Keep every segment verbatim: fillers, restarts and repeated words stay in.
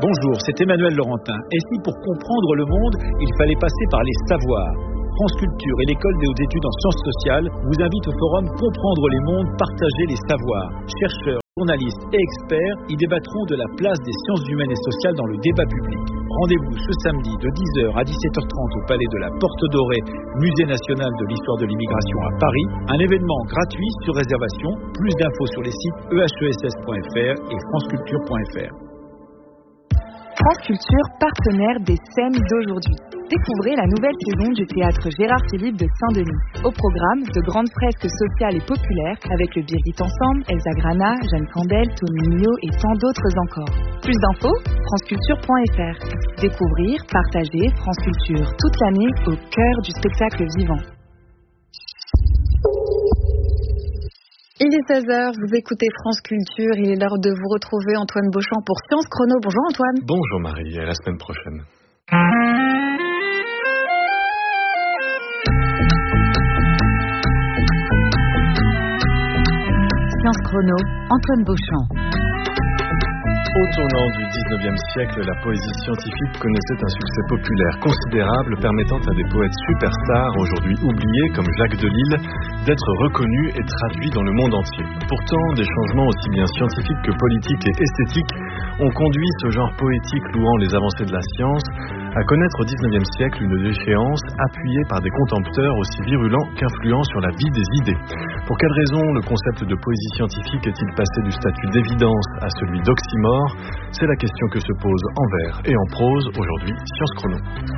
Bonjour, c'est Emmanuel Laurentin. Et si pour comprendre le monde, il fallait passer par les savoirs? France Culture et l'École des hautes études en sciences sociales vous invitent au forum Comprendre les mondes, partager les savoirs. Chercheurs, journalistes et experts y débattront de la place des sciences humaines et sociales dans le débat public. Rendez-vous ce samedi de dix heures à dix-sept heures trente au Palais de la Porte Dorée, Musée national de l'histoire de l'immigration à Paris. Un événement gratuit sur réservation. Plus d'infos sur les sites e h e s s point f r et franceculture point f r. France Culture, partenaire des scènes d'aujourd'hui. Découvrez la nouvelle saison du théâtre Gérard Philippe de Saint-Denis. Au programme, de grandes fresques sociales et populaires avec le Birgit Ensemble, Elsa Grana, Jeanne Campbell, Tony Mignot et tant d'autres encore. Plus d'infos, franceculture point f r. Découvrir, partager France Culture toute l'année au cœur du spectacle vivant. Il est seize heures, vous écoutez France Culture, il est l'heure de vous retrouver Antoine Beauchamp pour Science Chrono. Bonjour Antoine. Bonjour Marie, à la semaine prochaine. Science Chrono, Antoine Beauchamp. Au tournant du dix-neuvième siècle, la poésie scientifique connaissait un succès populaire considérable permettant à des poètes superstars, aujourd'hui oubliés comme Jacques Delille, d'être reconnus et traduits dans le monde entier. Pourtant, des changements aussi bien scientifiques que politiques et esthétiques ont conduit ce genre poétique louant les avancées de la science à connaître au dix-neuvième siècle une déchéance appuyée par des contempteurs aussi virulents qu'influents sur la vie des idées. Pour quelles raisons le concept de poésie scientifique est-il passé du statut d'évidence à celui d'oxymore? C'est la question que se pose en vers et en prose aujourd'hui Science Chrono.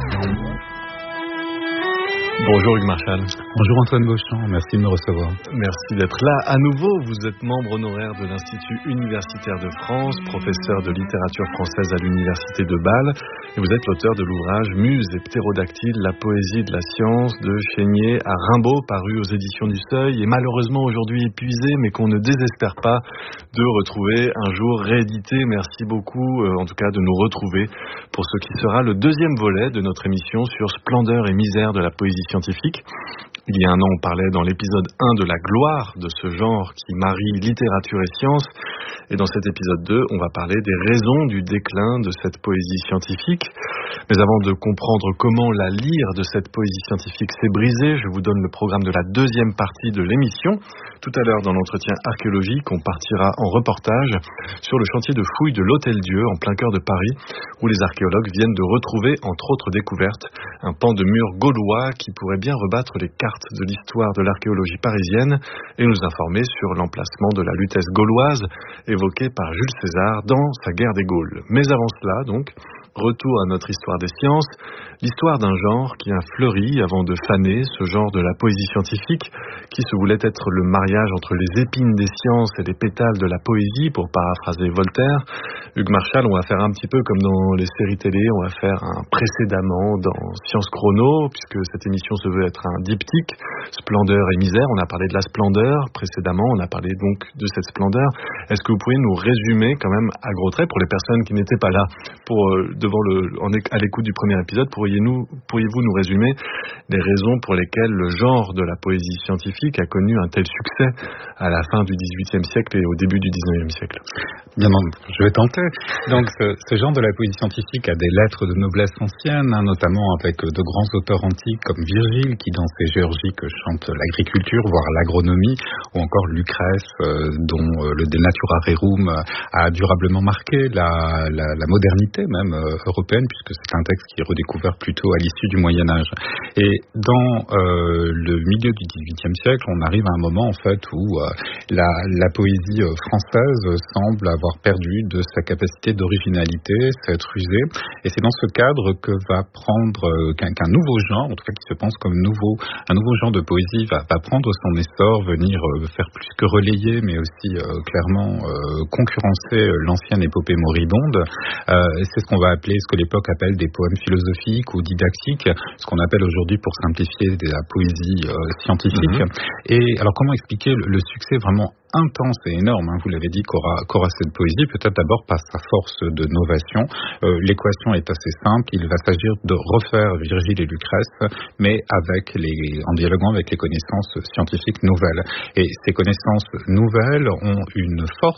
Bonjour Hugues Marchal. Bonjour Antoine Beauchamp, merci de me recevoir. Merci d'être là. À nouveau, vous êtes membre honoraire de l'Institut universitaire de France, professeur de littérature française à l'Université de Bâle, et vous êtes l'auteur de l'ouvrage Muse et Ptérodactyle, la poésie de la science, de Chénier à Rimbaud, paru aux éditions du Seuil, et malheureusement aujourd'hui épuisé, mais qu'on ne désespère pas de retrouver un jour réédité. Merci beaucoup, euh, en tout cas, de nous retrouver pour ce qui sera le deuxième volet de notre émission sur Splendeur et misère de la poésie scientifique. Il y a un an, on parlait dans l'épisode un de la gloire de ce genre qui marie littérature et science. Et dans cet épisode deux, on va parler des raisons du déclin de cette poésie scientifique. Mais avant de comprendre comment la lyre de cette poésie scientifique s'est brisée, je vous donne le programme de la deuxième partie de l'émission. Tout à l'heure, dans l'entretien archéologique, on partira en reportage sur le chantier de fouilles de l'Hôtel-Dieu, en plein cœur de Paris, où les archéologues viennent de retrouver, entre autres découvertes, un pan de mur gaulois qui pourrait bien rebattre les cartes de l'histoire de l'archéologie parisienne et nous informer sur l'emplacement de la Lutèce gauloise évoquée par Jules César dans sa guerre des Gaules. Mais avant cela, donc, retour à notre histoire des sciences, l'histoire d'un genre qui a fleuri avant de faner, ce genre de la poésie scientifique qui se voulait être le mariage entre les épines des sciences et les pétales de la poésie, pour paraphraser Voltaire. Hugues Marchal, on va faire un petit peu comme dans les séries télé, on va faire un précédemment dans Science Chrono, puisque cette émission se veut être un diptyque, Splendeur et misère. On a parlé de la splendeur précédemment, on a parlé donc de cette splendeur. Est-ce que vous pourriez nous résumer quand même à gros traits, pour les personnes qui n'étaient pas là pour euh, devant le, en, à l'écoute du premier épisode, pourriez-nous, pourriez-vous nous résumer les raisons pour lesquelles le genre de la poésie scientifique a connu un tel succès à la fin du dix-huitième siècle et au début du dix-neuvième siècle? Bien, non, je vais tenter. Donc, ce, ce genre de la poésie scientifique a des lettres de noblesse ancienne, hein, notamment avec de grands auteurs antiques comme Virgile, qui dans ses Géorgiques chante l'agriculture, voire l'agronomie, ou encore Lucrèce, euh, dont euh, le De Natura Rerum a durablement marqué la, la, la modernité même euh, européenne, puisque c'est un texte qui est redécouvert plutôt à l'issue du Moyen-Âge. Et dans euh, le milieu du dix-huitième siècle, on arrive à un moment en fait où euh, la, la poésie française semble avoir perdu de sa capacité d'originalité, s'être usée. Et c'est dans ce cadre que va prendre euh, qu'un, qu'un nouveau genre, en tout cas qui se pense comme nouveau, un nouveau genre de poésie va, va prendre son essor, venir euh, faire plus que relayer, mais aussi euh, clairement euh, concurrencer l'ancienne épopée moribonde. Euh, c'est ce qu'on va appeler, ce que l'époque appelle des poèmes philosophiques ou didactiques, ce qu'on appelle aujourd'hui, pour simplifier, de la poésie euh, scientifique. Mmh. Et alors, comment expliquer le, le succès vraiment intense et énorme, hein, vous l'avez dit, qu'aura, qu'aura cette poésie, peut-être d'abord par sa force de novation. Euh, l'équation est assez simple, il va s'agir de refaire Virgile et Lucrèce, mais avec les, en dialoguant avec les connaissances scientifiques nouvelles. Et ces connaissances nouvelles ont une force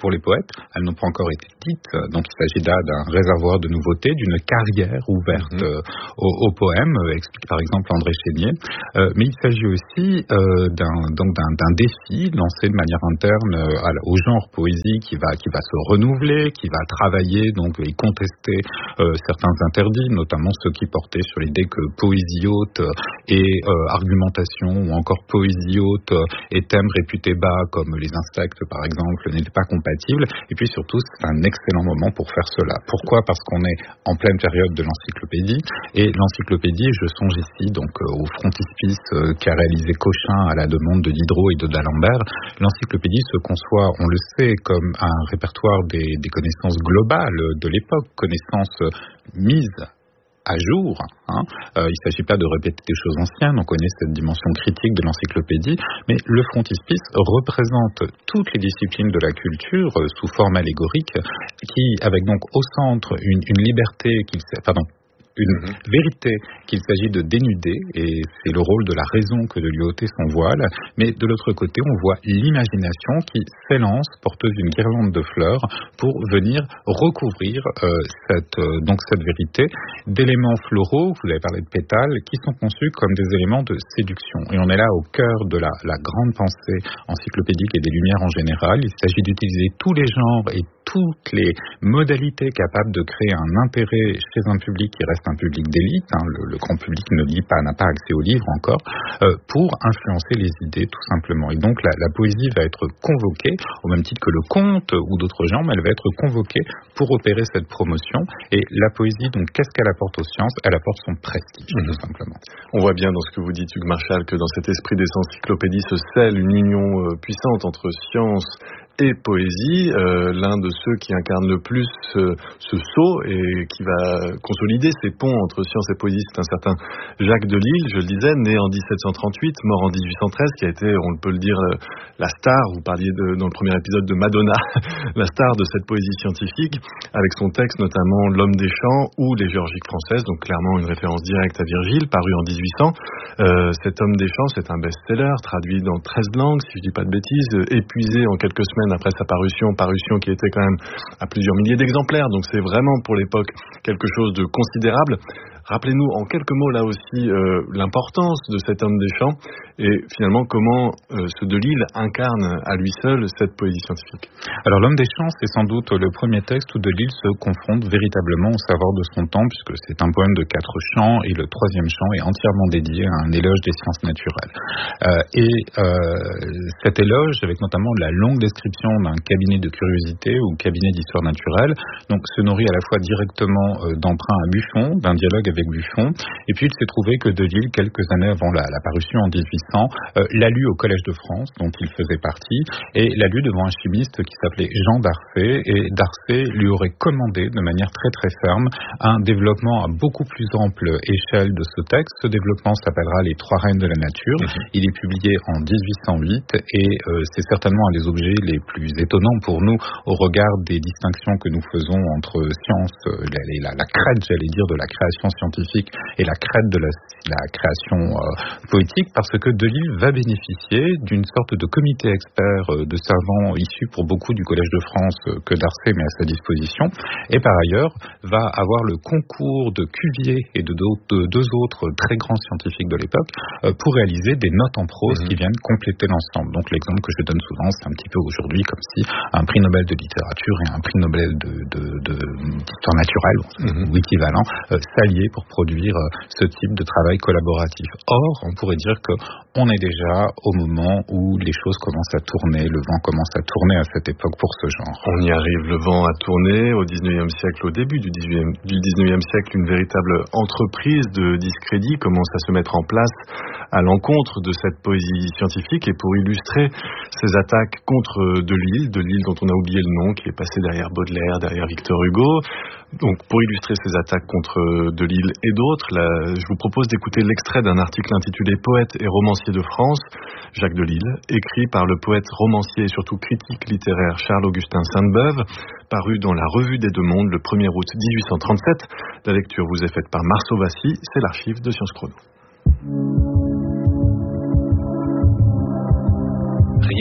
pour les poètes. Elles n'ont pas encore été dites. Donc il s'agit là d'un réservoir de nouveautés, d'une carrière ouverte mmh. aux, aux poèmes, explique par exemple André Chénier. Euh, mais il s'agit aussi euh, d'un, donc d'un, d'un défi lancé de manière interne euh, au genre poésie qui va, qui va se renouveler, qui va travailler donc, et contester euh, certains interdits, notamment ceux qui portaient sur l'idée que poésie haute et euh, argumentation ou encore poésie haute et thèmes réputés bas comme les insectes par exemple n'étaient pas compatibles. Et puis surtout c'est un excellent moment pour faire cela. Pourquoi ? Parce qu'on est en pleine période de l'encyclopédie et l'encyclopédie, je songe ici donc euh, au frontispice euh, qu'a réalisé Cochin à la demande de Diderot et de d'Alembert. L'encyclopédie se conçoit, on le sait, comme un répertoire des, des connaissances globales de l'époque, connaissances mises à jour. Hein. Euh, il ne s'agit pas de répéter des choses anciennes, on connaît cette dimension critique de l'encyclopédie, mais le frontispice représente toutes les disciplines de la culture euh, sous forme allégorique, qui, avec donc au centre une, une liberté, qu'il, pardon, une mmh. vérité qu'il s'agit de dénuder, et c'est le rôle de la raison que de lui ôter son voile, mais de l'autre côté on voit l'imagination qui s'élance, porteuse d'une guirlande de fleurs, pour venir recouvrir euh, cette, euh, donc cette vérité d'éléments floraux, vous avez parlé de pétales, qui sont conçus comme des éléments de séduction. Et on est là au cœur de la, la grande pensée encyclopédique et des Lumières en général. Il s'agit d'utiliser tous les genres et toutes les modalités capables de créer un intérêt chez un public qui reste un public d'élite, hein, le, le grand public ne lit pas, n'a pas accès aux livres encore, euh, pour influencer les idées tout simplement. Et donc la, la poésie va être convoquée, au même titre que le conte ou d'autres genres, mais elle va être convoquée pour opérer cette promotion. Et la poésie, donc, qu'est-ce qu'elle apporte aux sciences ? Elle apporte son prestige, mmh. tout simplement. On voit bien dans ce que vous dites, Hugues Marchal, que dans cet esprit des encyclopédies se scelle une union euh, puissante entre science et poésie, euh, l'un de ceux qui incarne le plus ce, ce saut et qui va consolider ces ponts entre science et poésie, c'est un certain Jacques Delille, je le disais, né en dix-sept cent trente-huit, mort en dix-huit cent treize, qui a été, on peut le dire, la star, vous parliez de, dans le premier épisode de Madonna, la star de cette poésie scientifique, avec son texte notamment L'Homme des Champs ou Les Géorgiques françaises, donc clairement une référence directe à Virgile, paru en dix-huit cents. Euh, cet Homme des Champs, c'est un best-seller, traduit dans treize langues, si je dis pas de bêtises, épuisé en quelques semaines après sa parution, parution qui était quand même à plusieurs milliers d'exemplaires, donc c'est vraiment pour l'époque quelque chose de considérable. Rappelez-nous en quelques mots là aussi euh, l'importance de cet Homme des Champs et finalement comment euh, ce Delille incarne à lui seul cette poésie scientifique. Alors L'Homme des Champs, c'est sans doute le premier texte où Delille se confronte véritablement au savoir de son temps, puisque c'est un poème de quatre chants et le troisième chant est entièrement dédié à un éloge des sciences naturelles. Euh, et euh, cet éloge, avec notamment la longue description d'un cabinet de curiosité ou cabinet d'histoire naturelle, donc se nourrit à la fois directement euh, d'emprunts à Buffon, d'un dialogue avec Buffon, et puis il s'est trouvé que Delille, quelques années avant la, la parution en dix-huit cents, euh, l'a lu au Collège de France, dont il faisait partie, et l'a lu devant un chimiste qui s'appelait Jean Darcet, et Darcet lui aurait commandé de manière très très ferme un développement à beaucoup plus ample échelle de ce texte. Ce développement s'appellera Les Trois Reines de la Nature. Mmh. Il est publié en dix-huit cent huit, et euh, c'est certainement un des objets les plus étonnants pour nous au regard des distinctions que nous faisons entre science, la, la, la crête, j'allais dire, de la création scientifique et la crête de la, la création euh, poétique, parce que Delille va bénéficier d'une sorte de comité expert euh, de savants issus pour beaucoup du Collège de France euh, que Darcet met à sa disposition, et par ailleurs va avoir le concours de Cuvier et de, de deux autres très grands scientifiques de l'époque euh, pour réaliser des notes en prose mmh. qui viennent compléter l'ensemble. Donc l'exemple que je donne souvent, c'est un petit peu aujourd'hui comme si un prix Nobel de littérature et un prix Nobel de, de, de, d'histoire naturelle mmh. ou équivalent euh, s'allier pour produire euh, ce type de travail collaboratif. Or, on pourrait dire que on est déjà au moment où les choses commencent à tourner, le vent commence à tourner à cette époque pour ce genre. On y arrive, le vent a tourné au dix-neuvième siècle, au début du dix-neuvième siècle, une véritable entreprise de discrédit commence à se mettre en place à l'encontre de cette poésie scientifique, et pour illustrer ces attaques contre Delille, Delille dont on a oublié le nom, qui est passé derrière Baudelaire, derrière Victor Hugo. Donc pour illustrer ces attaques contre Delille et d'autres, là, je vous propose d'écouter l'extrait d'un article intitulé Poète et romancier de France, Jacques Delille, écrit par le poète, romancier et surtout critique littéraire Charles-Augustin Sainte-Beuve, paru dans la Revue des Deux Mondes le premier août dix-huit cent trente-sept. La lecture vous est faite par Marceau Vassy, c'est l'archive de Sciences Chrono. Rien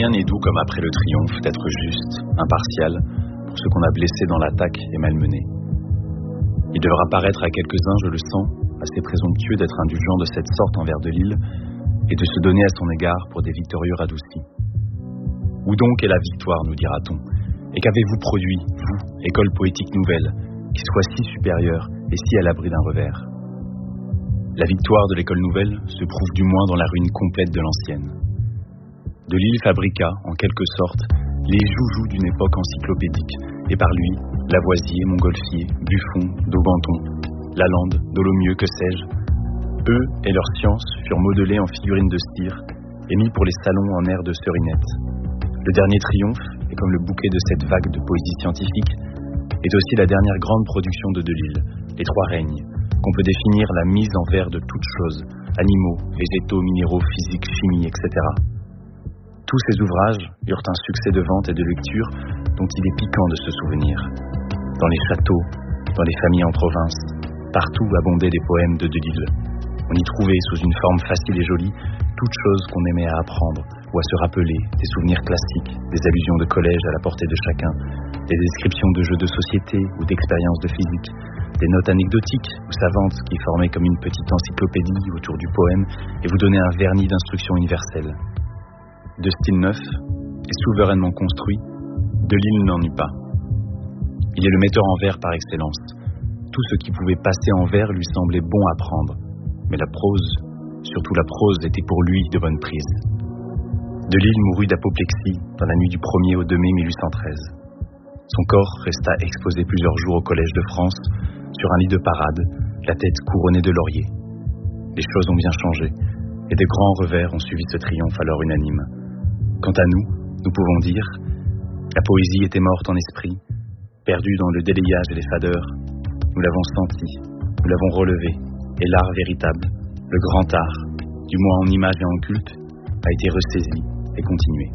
Rien n'est doux comme après le triomphe d'être juste, impartial, pour ce qu'on a blessé dans l'attaque et malmené. Il devra paraître à quelques-uns, je le sens, assez présomptueux d'être indulgent de cette sorte envers Delille et de se donner à son égard pour des victorieux radoucis. Où donc est la victoire, nous dira-t-on, et qu'avez-vous produit, vous, école poétique nouvelle, qui soit si supérieure et si à l'abri d'un revers? La victoire de l'école nouvelle se prouve du moins dans la ruine complète de l'ancienne. Delille fabriqua, en quelque sorte, les joujoux d'une époque encyclopédique, et par lui, Lavoisier, Montgolfier, Buffon, Daubenton, Lalande, Dolomieu, que sais-je. Eux et leurs sciences furent modelés en figurines de cire et mis pour les salons en air de serinette. Le dernier triomphe, et comme le bouquet de cette vague de poésie scientifique, est aussi la dernière grande production de Delille, Les Trois Règnes, qu'on peut définir la mise en vers de toutes choses, animaux, végétaux, minéraux, physique, chimie, et cetera. Tous ces ouvrages eurent un succès de vente et de lecture dont il est piquant de se souvenir. Dans les châteaux, dans les familles en province, partout abondaient les poèmes de Delille. On y trouvait, sous une forme facile et jolie, toutes choses qu'on aimait à apprendre ou à se rappeler, des souvenirs classiques, des allusions de collège à la portée de chacun, des descriptions de jeux de société ou d'expériences de physique, des notes anecdotiques ou savantes qui formaient comme une petite encyclopédie autour du poème et vous donnaient un vernis d'instruction universelle. De style neuf et souverainement construit, Delille n'en eut pas. Il est le metteur en vers par excellence. Tout ce qui pouvait passer en vers lui semblait bon à prendre, mais la prose, surtout la prose, était pour lui de bonne prise. Delille mourut d'apoplexie dans la nuit du premier au deux mai mille huit cent treize. Son corps resta exposé plusieurs jours au Collège de France, sur un lit de parade, la tête couronnée de lauriers. Les choses ont bien changé, et de grands revers ont suivi ce triomphe alors unanime. Quant à nous, nous pouvons dire, la poésie était morte en esprit, perdue dans le délayage et les fadeurs. Nous l'avons senti, nous l'avons relevé, et l'art véritable, le grand art, du moins en image et en culte, a été ressaisi et continué.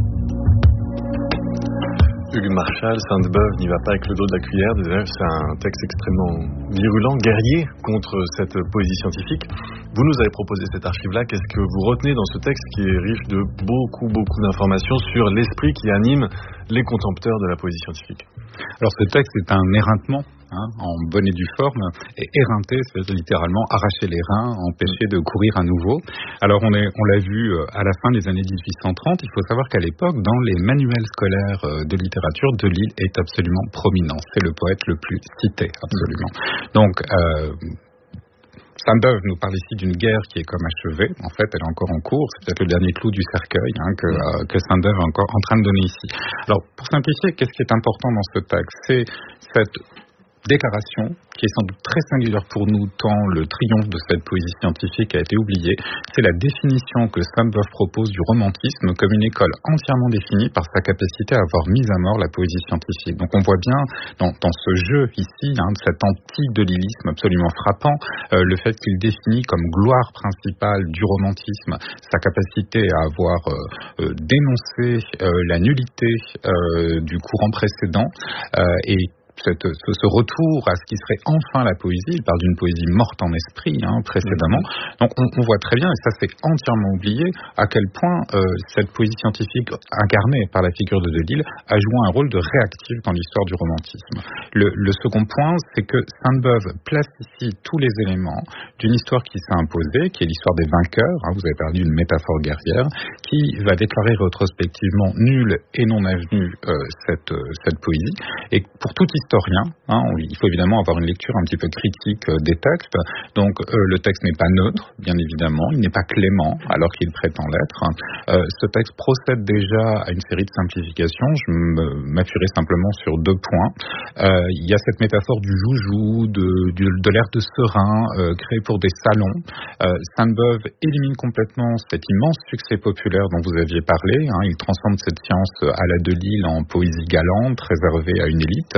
Hugues Marchal, Sainte-Beuve n'y va pas avec le dos de la cuillère. D'ailleurs, c'est un texte extrêmement virulent, guerrier contre cette poésie scientifique. Vous nous avez proposé cette archive-là. Qu'est-ce que vous retenez dans ce texte qui est riche de beaucoup, beaucoup d'informations sur l'esprit qui anime les contempteurs de la poésie scientifique? Alors, ce texte est un éreintement. Hein, en bonne et due forme, et éreinter, c'est littéralement arracher les reins, empêcher de courir à nouveau. Alors on, est, on l'a vu à la fin des années dix-huit cent trente, il faut savoir qu'à l'époque, dans les manuels scolaires de littérature, Delille est absolument prominent. C'est le poète le plus cité, absolument. Donc, euh, Sainte-Beuve nous parle ici d'une guerre qui est comme achevée. En fait, elle est encore en cours. C'est peut-être le dernier clou du cercueil hein, que, euh, que Sainte-Beuve est encore en train de donner ici. Alors, pour simplifier, qu'est-ce qui est important dans ce texte? C'est cette déclaration qui est sans doute très singulière pour nous tant le triomphe de cette poésie scientifique a été oublié. C'est la définition que Sainte-Beuve propose du romantisme comme une école entièrement définie par sa capacité à avoir mis à mort la poésie scientifique. Donc on voit bien dans, dans ce jeu ici, hein, de cet anti-delilisme absolument frappant, euh, le fait qu'il définit comme gloire principale du romantisme sa capacité à avoir euh, euh, dénoncé euh, la nullité euh, du courant précédent euh, et Cette, ce, ce retour à ce qui serait enfin la poésie. Il parle d'une poésie morte en esprit hein, précédemment. Donc on, on voit très bien, et ça c'est entièrement oublié, à quel point euh, cette poésie scientifique incarnée par la figure de Delille a joué un rôle de réactif dans l'histoire du romantisme. Le, le second point, c'est que Sainte-Beuve place ici tous les éléments d'une histoire qui s'est imposée, qui est l'histoire des vainqueurs. Hein, vous avez parlé d'une métaphore guerrière, qui va déclarer rétrospectivement nulle et non avenue euh, cette, euh, cette poésie. Et pour toute historien, hein, il faut évidemment avoir une lecture un petit peu critique euh, des textes. Donc euh, le texte n'est pas neutre, bien évidemment, il n'est pas clément alors qu'il prétend l'être. Euh, ce texte procède déjà à une série de simplifications. Je m'appuierai simplement sur deux points. Euh, il y a cette métaphore du joujou, de, de, de l'air de serein euh, créé pour des salons. Euh, Sainte-Beuve élimine complètement cet immense succès populaire dont vous aviez parlé. Hein. Il transforme cette science à la Delille en poésie galante, réservée à une élite,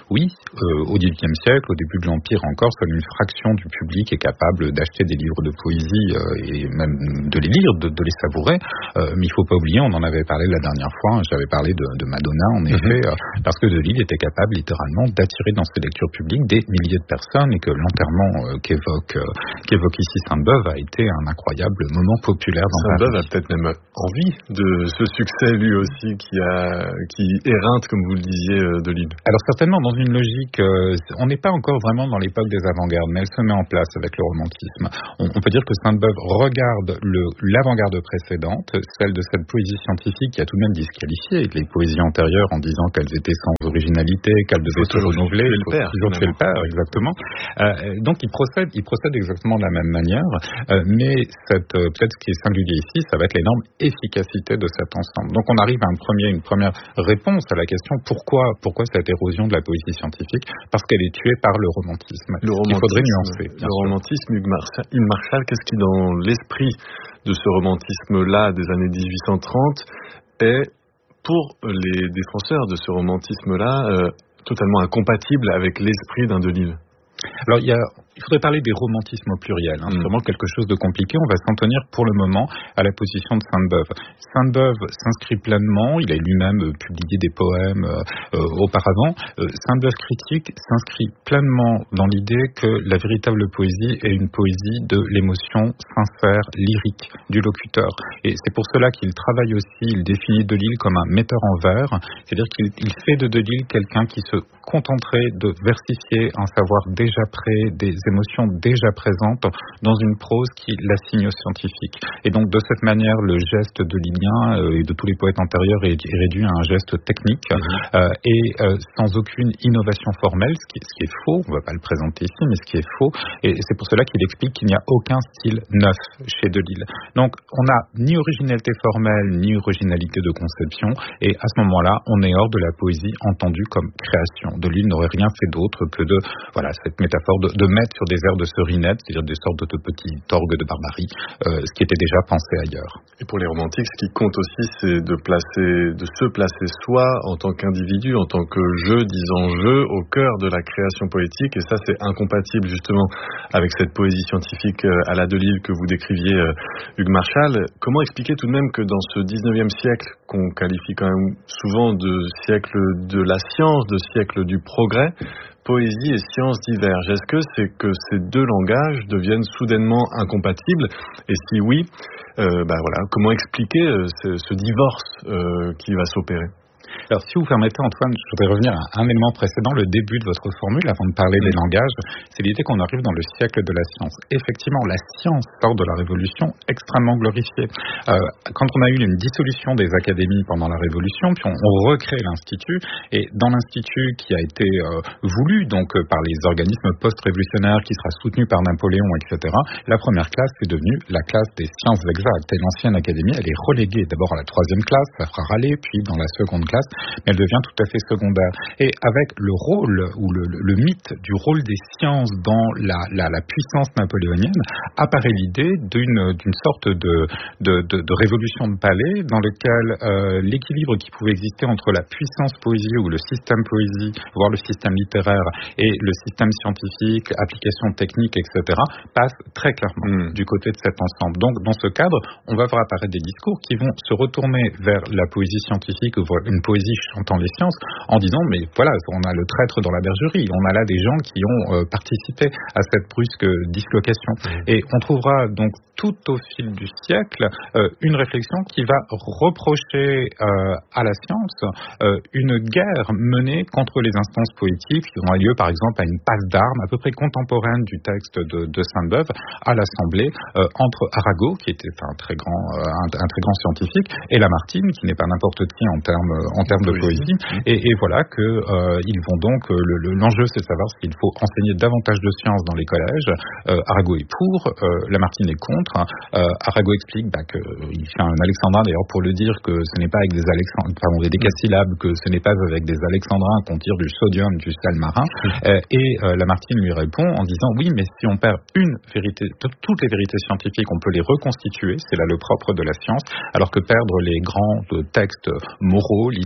oui, euh, au dix-huitième siècle, au début de l'Empire encore, seule une fraction du public est capable d'acheter des livres de poésie euh, et même de les lire, de, de les savourer. Euh, mais il ne faut pas oublier, on en avait parlé la dernière fois, j'avais parlé de, de Madonna, en effet, mm-hmm. euh, parce que Delille était capable littéralement d'attirer dans ses lectures publiques des milliers de personnes et que l'enterrement euh, qu'évoque, euh, qu'évoque ici Sainte-Beuve a été un incroyable moment populaire dans Paris. Sainte-Beuve a peut-être même envie de ce succès lui aussi qui, a, qui éreinte, comme vous le disiez, euh, Delille. Alors certainement dans une logique, euh, on n'est pas encore vraiment dans l'époque des avant-gardes, mais elle se met en place avec le romantisme. On, on peut dire que Sainte-Beuve regarde le, l'avant-garde précédente, celle de cette poésie scientifique qui a tout de même disqualifié les poésies antérieures en disant qu'elles étaient sans originalité, qu'elles devaient se renouveler, le père, toujours chez le père, exactement. Euh, donc il procède, il procède exactement de la même manière, euh, mais cette, euh, peut-être ce qui est singulier ici, ça va être l'énorme efficacité de cet ensemble. Donc on arrive à un premier, une première réponse à la question pourquoi, pourquoi cette érosion de la poésie scientifique, parce qu'elle est tuée par le romantisme. Le romantisme, il faudrait nuancer. Le sûr. romantisme, Hugues Marchal, Hugues Marchal, qu'est-ce qui dans l'esprit de ce romantisme-là des années dix-huit cent trente est, pour les défenseurs de ce romantisme-là, euh, totalement incompatible avec l'esprit d'un Delille? Alors il y a Il faudrait parler des romantismes au pluriel. Hein. C'est vraiment quelque chose de compliqué. On va s'en tenir pour le moment à la position de Sainte-Beuve. Sainte-Beuve s'inscrit pleinement. Il a lui-même euh, publié des poèmes euh, auparavant. Euh, Sainte-Beuve critique s'inscrit pleinement dans l'idée que la véritable poésie est une poésie de l'émotion sincère, lyrique du locuteur. Et c'est pour cela qu'il travaille aussi, il définit Delille comme un metteur en vers. C'est-à-dire qu'il il fait de Delille quelqu'un qui se contenterait de versifier un savoir déjà prêt, des émotions déjà présentes dans une prose qui l'assigne au scientifique. Et donc de cette manière, le geste de Lilien euh, et de tous les poètes antérieurs est, est réduit à un geste technique mmh. euh, et euh, sans aucune innovation formelle, ce qui, ce qui est faux, on ne va pas le présenter ici, mais ce qui est faux, et c'est pour cela qu'il explique qu'il n'y a aucun style neuf chez Delille. Donc on n'a ni originalité formelle, ni originalité de conception, et à ce moment-là, on est hors de la poésie entendue comme création. Delille n'aurait rien fait d'autre que de, voilà, cette métaphore de, de mettre sur des airs de serinette, c'est-à-dire des sortes de petits orgues de barbarie, euh, ce qui était déjà pensé ailleurs. Et pour les romantiques, ce qui compte aussi, c'est de placer, de se placer soi en tant qu'individu, en tant que je, disant je, au cœur de la création poétique, et ça c'est incompatible justement avec cette poésie scientifique à la Delille que vous décriviez, Hugues Marchal. Comment expliquer tout de même que dans ce dix-neuvième siècle, qu'on qualifie quand même souvent de siècle de la science, de siècle du progrès, poésie et science divergent? Est-ce que c'est que ces deux langages deviennent soudainement incompatibles? Et si oui, euh, bah voilà, comment expliquer euh, ce, ce divorce euh, qui va s'opérer? Alors, si vous permettez, Antoine, je voudrais revenir à un élément précédent, le début de votre formule, avant de parler des langages. C'est l'idée qu'on arrive dans le siècle de la science. Effectivement, la science sort de la Révolution extrêmement glorifiée. Euh, quand on a eu une dissolution des académies pendant la Révolution, puis on, on recrée l'Institut, et dans l'Institut qui a été euh, voulu donc euh, par les organismes post-révolutionnaires, qui sera soutenu par Napoléon, et cetera, la première classe est devenue la classe des sciences exactes. Et l'ancienne académie, elle est reléguée d'abord à la troisième classe, ça fera râler, puis dans la seconde classe, mais elle devient tout à fait secondaire. Et avec le rôle ou le, le, le mythe du rôle des sciences dans la, la, la puissance napoléonienne, apparaît l'idée d'une, d'une sorte de, de, de, de révolution de palais dans lequel euh, l'équilibre qui pouvait exister entre la puissance poésie ou le système poésie, voire le système littéraire, et le système scientifique, application technique, et cetera, passe très clairement mmh. du côté de cet ensemble. Donc, dans ce cadre, on va voir apparaître des discours qui vont se retourner vers la poésie scientifique ou vers une poésie chantant les sciences en disant mais voilà, on a le traître dans la bergerie, on a là des gens qui ont euh, participé à cette brusque dislocation. Et on trouvera donc tout au fil du siècle euh, une réflexion qui va reprocher euh, à la science euh, une guerre menée contre les instances poétiques qui ont lieu par exemple à une passe d'armes à peu près contemporaine du texte de, de Sainte-Beuve à l'Assemblée euh, entre Arago, qui était un très grand euh, un, un très grand scientifique, et Lamartine, qui n'est pas n'importe qui en termes en termes de poésie. Et, et voilà que euh, ils vont donc euh, le, l'enjeu c'est de savoir s'il faut enseigner davantage de sciences dans les collèges. Euh, Arago est pour, euh, Lamartine est contre. Euh, Arago explique bah, qu'il euh, fait un alexandrin d'ailleurs pour le dire que ce n'est pas avec des alexandrins, pardon, des décasyllabes, que ce n'est pas avec des alexandrins qu'on tire du sodium du sel marin. Euh, et euh, Lamartine lui répond en disant oui, mais si on perd une vérité, toutes les vérités scientifiques, on peut les reconstituer. C'est là le propre de la science, alors que perdre les grands textes moraux, littéraires,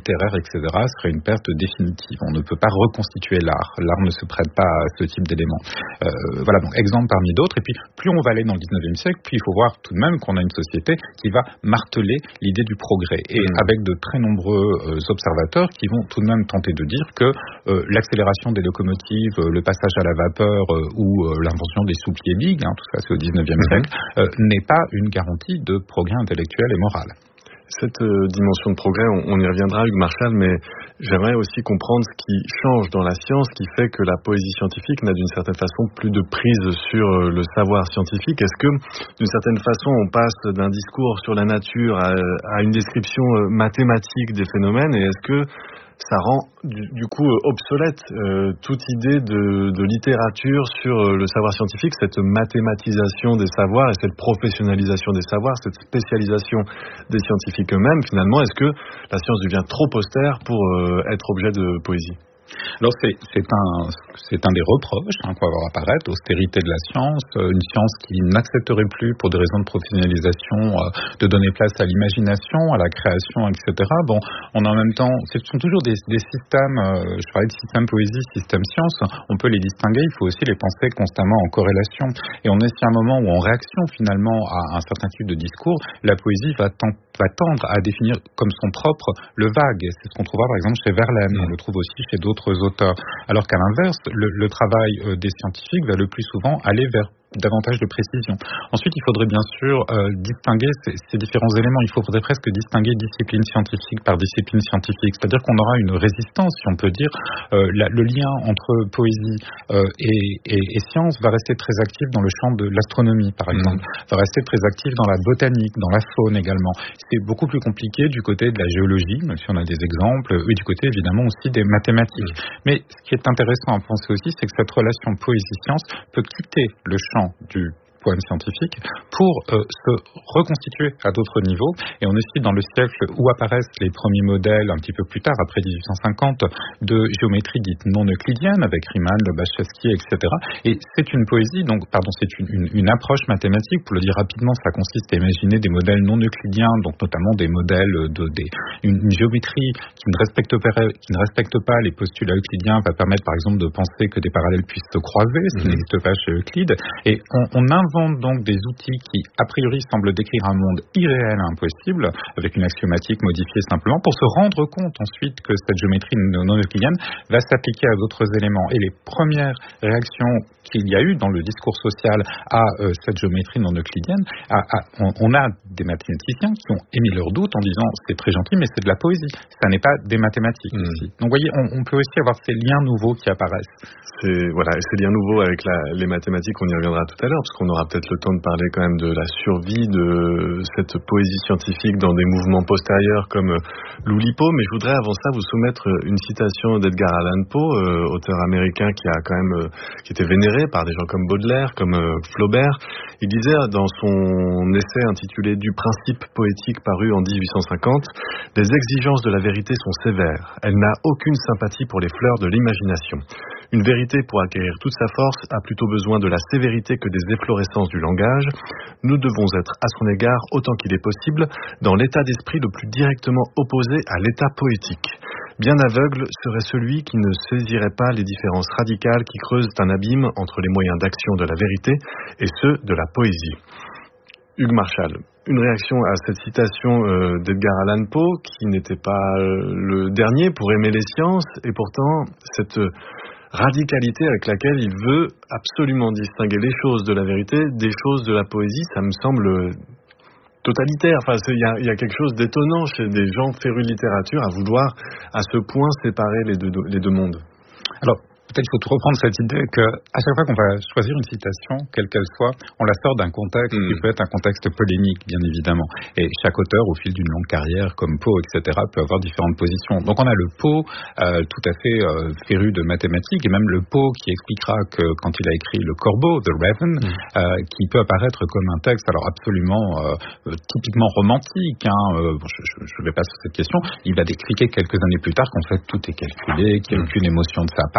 littéraire, et cetera, serait une perte définitive. On ne peut pas reconstituer l'art. L'art ne se prête pas à ce type d'éléments. Euh, voilà, donc exemple parmi d'autres. Et puis, plus on va aller dans le dix-neuvième siècle, plus il faut voir tout de même qu'on a une société qui va marteler l'idée du progrès. Et mmh. avec de très nombreux euh, observateurs qui vont tout de même tenter de dire que euh, l'accélération des locomotives, euh, le passage à la vapeur euh, ou euh, l'invention des soupliers Big, hein, tout ça c'est au dix-neuvième mmh. siècle, euh, n'est pas une garantie de progrès intellectuel et moral. Cette euh, dimension de progrès, on, on y reviendra, Hugues Marchal, mais j'aimerais aussi comprendre ce qui change dans la science, qui fait que la poésie scientifique n'a d'une certaine façon plus de prise sur euh, le savoir scientifique. Est-ce que, d'une certaine façon, on passe d'un discours sur la nature à, à une description euh, mathématique des phénomènes, et est-ce que ça rend du, du coup obsolète euh, toute idée de, de littérature sur euh, le savoir scientifique, cette mathématisation des savoirs et cette professionnalisation des savoirs, cette spécialisation des scientifiques eux-mêmes. Finalement, est-ce que la science devient trop austère pour euh, être objet de poésie ? Alors c'est, c'est, un, c'est un des reproches hein, qu'on va voir apparaître, l'austérité de la science, euh, une science qui n'accepterait plus, pour des raisons de professionnalisation, euh, de donner place à l'imagination, à la création, et cetera. Bon, on a en même temps, ce sont toujours des, des systèmes, euh, je parlais de système poésie, système science, on peut les distinguer, il faut aussi les penser constamment en corrélation. Et on est sur un moment où, en réaction finalement à un certain type de discours, la poésie va, ten- va tendre à définir comme son propre le vague. C'est ce qu'on trouvera par exemple chez Verlaine, on le trouve aussi chez d'autres auteurs, alors qu'à l'inverse, le, le travail euh, des scientifiques va le plus souvent aller vers davantage de précision. Ensuite, il faudrait bien sûr euh, distinguer ces, ces différents éléments. Il faudrait presque distinguer discipline scientifique par discipline scientifique. C'est-à-dire qu'on aura une résistance, si on peut dire. Euh, la, le lien entre poésie euh, et, et, et science va rester très actif dans le champ de l'astronomie, par exemple. Mmh. Va rester très actif dans la botanique, dans la faune également. C'est beaucoup plus compliqué du côté de la géologie, même si on a des exemples, et du côté évidemment aussi des mathématiques. Mmh. Mais ce qui est intéressant à penser aussi, c'est que cette relation poésie-science peut quitter le champ du poème scientifique pour euh, se reconstituer à d'autres niveaux. Et on est aussi dans le siècle où apparaissent les premiers modèles, un petit peu plus tard, après dix-huit cent cinquante, de géométrie dite non euclidienne, avec Riemann, Lobachevsky, et cetera. Et c'est une poésie, donc, pardon, c'est une, une, une approche mathématique. Pour le dire rapidement, ça consiste à imaginer des modèles non euclidiens, donc notamment des modèles de, des, une, une géométrie qui ne respecte pas, qui ne respecte pas les postulats euclidiens, va permettre par exemple de penser que des parallèles puissent se croiser, ce qui mmh. n'existe pas chez Euclide. Et on, on invente donc des outils qui, a priori, semblent décrire un monde irréel et impossible, avec une axiomatique modifiée simplement, pour se rendre compte ensuite que cette géométrie non euclidienne va s'appliquer à d'autres éléments. Et les premières réactions qu'il y a eu dans le discours social à euh, cette géométrie non euclidienne, à, à, on, on a des mathématiciens qui ont émis leurs doutes en disant c'est très gentil, mais c'est de la poésie, ça n'est pas des mathématiques mmh. ici. Donc vous voyez, on, on peut aussi avoir ces liens nouveaux qui apparaissent. C'est, voilà, et ces liens nouveaux avec la, les mathématiques, on y reviendra tout à l'heure, parce qu'on aura peut-être le temps de parler quand même de la survie de cette poésie scientifique dans des mouvements postérieurs comme l'Oulipo. Mais je voudrais avant ça vous soumettre une citation d'Edgar Allan Poe, euh, auteur américain qui a quand même euh, qui était vénéré par des gens comme Baudelaire, comme euh, Flaubert. Il disait dans son essai intitulé Du principe poétique paru en dix-huit cent cinquante, « Les exigences de la vérité sont sévères. Elle n'a aucune sympathie pour les fleurs de l'imagination. Une vérité, pour acquérir toute sa force, a plutôt besoin de la sévérité que des efflorescences du langage. Nous devons être à son égard, autant qu'il est possible, dans l'état d'esprit le plus directement opposé à l'état poétique. Bien aveugle serait celui qui ne saisirait pas les différences radicales qui creusent un abîme entre les moyens d'action de la vérité et ceux de la poésie. » Hugues Marchal, une réaction à cette citation euh, d'Edgar Allan Poe, qui n'était pas euh, le dernier pour aimer les sciences, et pourtant cette euh, radicalité avec laquelle il veut absolument distinguer les choses de la vérité des choses de la poésie, ça me semble totalitaire. Enfin, il y a, y a quelque chose d'étonnant chez des gens férus de littérature à vouloir à ce point séparer les deux, les deux mondes. Alors, peut-être qu'il faut reprendre cette idée qu'à chaque fois qu'on va choisir une citation, quelle qu'elle soit, on la sort d'un contexte mmh. qui peut être un contexte polémique, bien évidemment. Et chaque auteur, au fil d'une longue carrière, comme Poe, et cetera, peut avoir différentes positions. Donc on a le Poe euh, tout à fait euh, féru de mathématiques, et même le Poe qui expliquera que quand il a écrit Le Corbeau, The Raven, mmh. euh, qui peut apparaître comme un texte alors absolument euh, typiquement romantique, hein, euh, bon, je ne vais pas sur cette question, il va expliquer quelques années plus tard qu'en fait tout est calculé, qu'il n'y a aucune émotion de sa part, au grand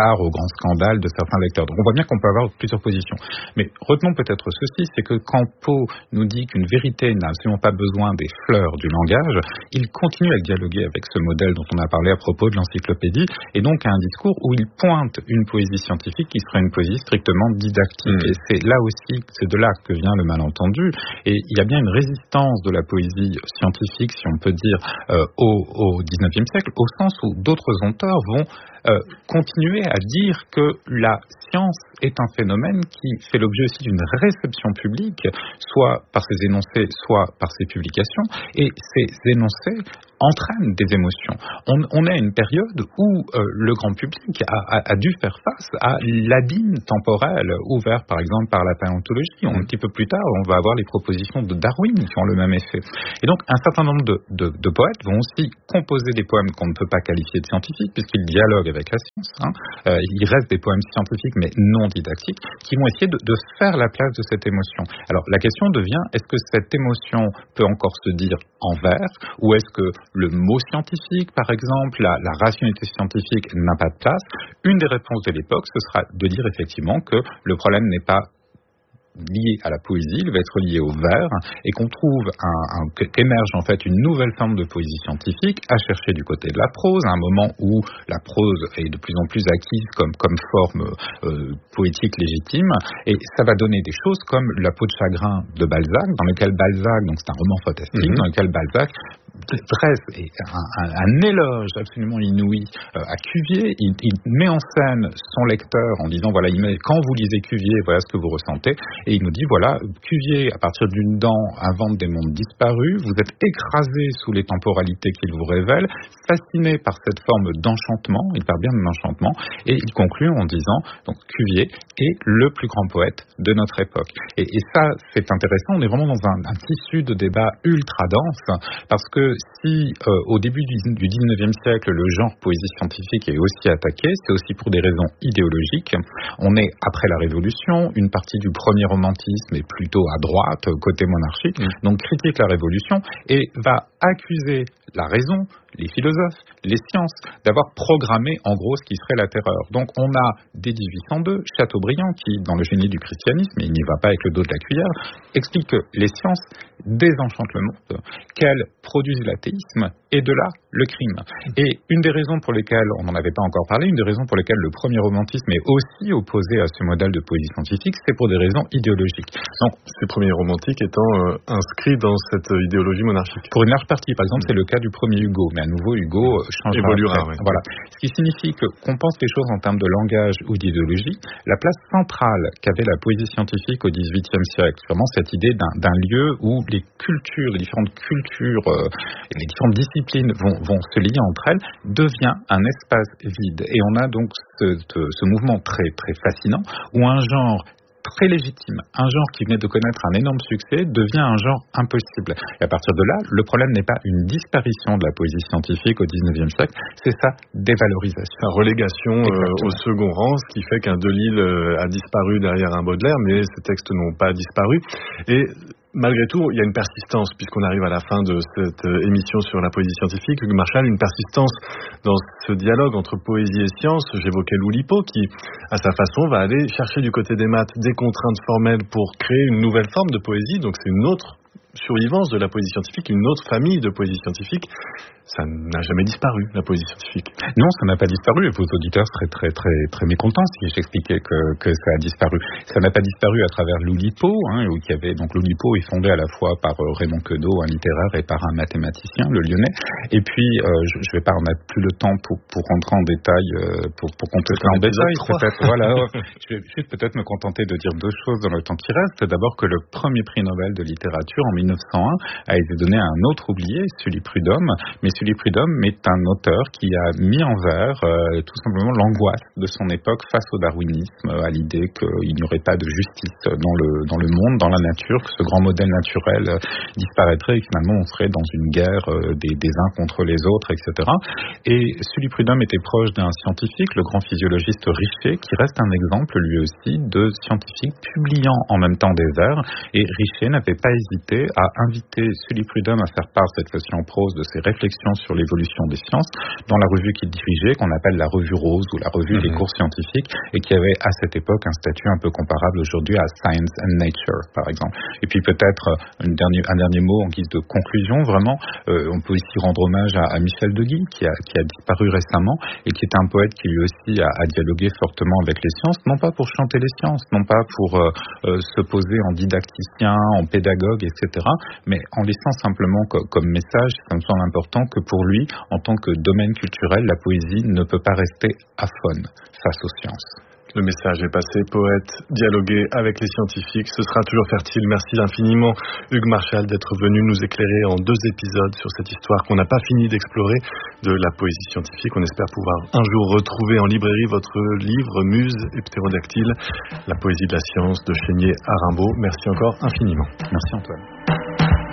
en scandale de certains lecteurs. Donc on voit bien qu'on peut avoir plusieurs positions. Mais retenons peut-être ceci, c'est que quand Poe nous dit qu'une vérité n'a absolument pas besoin des fleurs du langage, il continue à dialoguer avec ce modèle dont on a parlé à propos de l'encyclopédie, et donc à un discours où il pointe une poésie scientifique qui serait une poésie strictement didactique. Mmh. Et c'est là aussi, c'est de là que vient le malentendu. Et il y a bien une résistance de la poésie scientifique, si on peut dire, euh, au, au dix-neuvième siècle, au sens où d'autres auteurs vont euh, continuer à dire que la science est un phénomène qui fait l'objet aussi d'une réception publique, soit par ses énoncés, soit par ses publications, et ces énoncés entraînent des émotions. On, on est à une période où euh, le grand public a, a, a dû faire face à l'abîme temporel ouvert par exemple par la paléontologie. Un petit peu plus tard, on va avoir les propositions de Darwin qui ont le même effet. Et donc un certain nombre de, de, de poètes vont aussi composer des poèmes qu'on ne peut pas qualifier de scientifiques puisqu'ils dialoguent avec la science. Hein. Euh, il reste des poèmes scientifiques mais non didactiques qui vont essayer de, de faire la place de cette émotion. Alors la question devient, est-ce que cette émotion peut encore se dire en vers, ou est-ce que le mot scientifique, par exemple, la, la rationalité scientifique n'a pas de place? Une des réponses de l'époque, ce sera de dire effectivement que le problème n'est pas lié à la poésie, il va être lié au vers, et qu'on trouve un, un, qu'émerge en fait une nouvelle forme de poésie scientifique à chercher du côté de la prose, à un moment où la prose est de plus en plus acquise comme, comme forme euh, poétique légitime, et ça va donner des choses comme La peau de chagrin de Balzac, dans lequel Balzac, donc c'est un roman fantastique, mm-hmm. dans lequel Balzac dresse un, un, un éloge absolument inouï euh, à Cuvier. Il, il met en scène son lecteur en disant voilà, il met, quand vous lisez Cuvier, voilà ce que vous ressentez. Et il nous dit voilà, Cuvier, à partir d'une dent, invente des mondes disparus. Vous êtes écrasé sous les temporalités qu'il vous révèle, fasciné par cette forme d'enchantement. Il parle bien de l'enchantement. Et il conclut en disant donc Cuvier est le plus grand poète de notre époque. Et, et ça, c'est intéressant. On est vraiment dans un, un tissu de débat ultra dense parce que si euh, au début du, du dix-neuvième siècle, le genre poésie scientifique est aussi attaqué, c'est aussi pour des raisons idéologiques. On est après la Révolution, une partie du premier romantisme est plutôt à droite, côté monarchique, mmh. donc critique la Révolution et va accuser la raison, les philosophes, les sciences, d'avoir programmé en gros ce qui serait la terreur. Donc on a dès dix-huit cent deux, Chateaubriand, qui dans le génie du christianisme, et il n'y va pas avec le dos de la cuillère, explique que les sciences désenchantent le monde, qu'elles produisent l'athéisme et de là le crime. Et une des raisons pour lesquelles, on n'en avait pas encore parlé, une des raisons pour lesquelles le premier romantisme est aussi opposé à ce modèle de poésie scientifique, c'est pour des raisons idéologiques. Donc, ces premiers romantiques étant euh, inscrits dans cette idéologie monarchique. Pour une large partie, par exemple, c'est le cas du premier Hugo, mais à nouveau Hugo change. Évoluera, oui. Voilà. Ce qui signifie que qu'on pense les choses en termes de langage ou d'idéologie, la place centrale qu'avait la poésie scientifique au dix-huitième siècle, c'est vraiment cette idée d'un, d'un lieu où les cultures, les différentes cultures, euh, les différentes disciplines vont, vont se lier entre elles, devient un espace vide. Et on a donc ce, ce mouvement très, très fascinant où un genre très légitime, un genre qui venait de connaître un énorme succès, devient un genre impossible. Et à partir de là, le problème n'est pas une disparition de la poésie scientifique au dix-neuvième siècle, c'est sa dévalorisation. Sa relégation euh, au second rang, ce qui fait qu'un Delille euh, a disparu derrière un Baudelaire, mais ces textes n'ont pas disparu. Et malgré tout, il y a une persistance, puisqu'on arrive à la fin de cette émission sur la poésie scientifique, Hugues Marchal, une persistance dans ce dialogue entre poésie et science. J'évoquais Loulipo, qui, à sa façon, va aller chercher du côté des maths des contraintes formelles pour créer une nouvelle forme de poésie. Donc c'est une autre survivance de la poésie scientifique, une autre famille de poésie scientifique. Ça n'a jamais disparu, la poésie scientifique. Non, ça n'a pas disparu, et vos auditeurs seraient très très très mécontents si j'expliquais que, que ça a disparu. Ça n'a pas disparu à travers Loulipo, hein, où il y avait, donc Loulipo est fondé à la fois par euh, Raymond Queneau, un littéraire, et par un mathématicien, le Lyonnais. Et puis, euh, je ne vais pas en être plus le temps pour, pour rentrer en détail, euh, pour, pour compléter en détail, peut-être. Voilà, je vais juste peut-être me contenter de dire deux choses dans le temps qui reste. D'abord que le premier prix Nobel de littérature en mille neuf cent un a été donné à un autre oublié, Sully Prudhomme, mais Sully Prudhomme est un auteur qui a mis en vers euh, tout simplement l'angoisse de son époque face au darwinisme, à l'idée qu'il n'y aurait pas de justice dans le, dans le monde, dans la nature, que ce grand modèle naturel euh, disparaîtrait et que finalement on serait dans une guerre euh, des, des uns contre les autres, et cetera. Et Sully Prudhomme était proche d'un scientifique, le grand physiologiste Richer, qui reste un exemple lui aussi de scientifique publiant en même temps des vers. Et Richer n'avait pas hésité à inviter Sully Prudhomme à faire part, cette fois-ci en prose, de ses réflexions publications sur l'évolution des sciences dans la revue qu'il dirigeait, qu'on appelle la revue Rose ou la revue mmh. des cours scientifiques, et qui avait à cette époque un statut un peu comparable aujourd'hui à Science and Nature, par exemple. Et puis peut-être une dernière, un dernier mot en guise de conclusion, vraiment, euh, on peut ici rendre hommage à, à Michel Deguy, qui a, qui a disparu récemment, et qui était un poète qui lui aussi a, a dialogué fortement avec les sciences, non pas pour chanter les sciences, non pas pour euh, euh, se poser en didacticien, en pédagogue, et cetera, mais en laissant simplement co- comme message, ça me semble important, que pour lui, en tant que domaine culturel, la poésie ne peut pas rester aphone face aux sciences. Le message est passé, poète, dialoguer avec les scientifiques, ce sera toujours fertile. Merci infiniment Hugues Marchal d'être venu nous éclairer en deux épisodes sur cette histoire qu'on n'a pas fini d'explorer de la poésie scientifique. On espère pouvoir un jour retrouver en librairie votre livre Muse et Ptérodactyle, la poésie de la science de Chénier à Rimbaud. Merci encore infiniment. Merci Antoine.